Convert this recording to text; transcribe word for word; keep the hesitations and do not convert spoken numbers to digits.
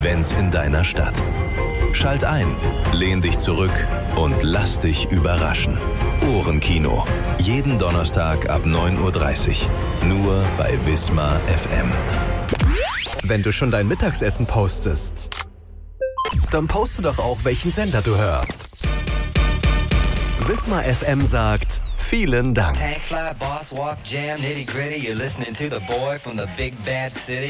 Events in deiner Stadt. Schalt ein, lehn dich zurück und lass dich überraschen. Ohrenkino. Jeden Donnerstag ab neun Uhr dreißig. Nur bei Wismar F M. Wenn du schon dein Mittagessen postest, dann poste doch auch, welchen Sender du hörst. Wismar F M sagt vielen Dank. Tank, fly, boss, walk, jam, nitty gritty. You're listening to the boy from the big bad city.